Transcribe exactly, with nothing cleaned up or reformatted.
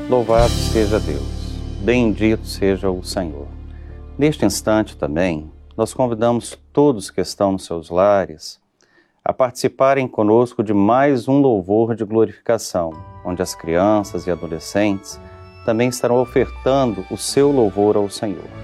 Louvado seja Deus, bendito seja o Senhor. Neste instante também, nós convidamos todos que estão nos seus lares a participarem conosco de mais um louvor de glorificação, onde as crianças e adolescentes também estarão ofertando o seu louvor ao Senhor.